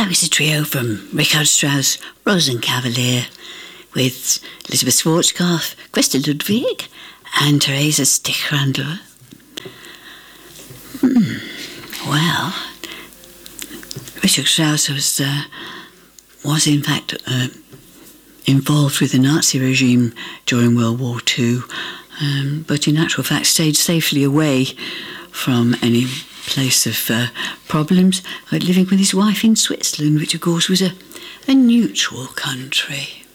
That was a trio from Richard Strauss, Rosenkavalier, with Elizabeth Schwarzkopf, Christa Ludwig, and Theresa Stichrandl. Well, Richard Strauss was in fact involved with the Nazi regime during World War II, but in actual fact stayed safely away from any place of problems, living with his wife in Switzerland, which of course was a neutral country.